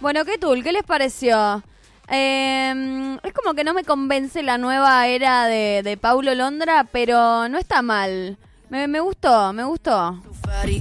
Bueno, ¿qué tal? ¿Qué les pareció? Es como que no me convence la nueva era de Paulo Londra, pero no está mal. Me gustó.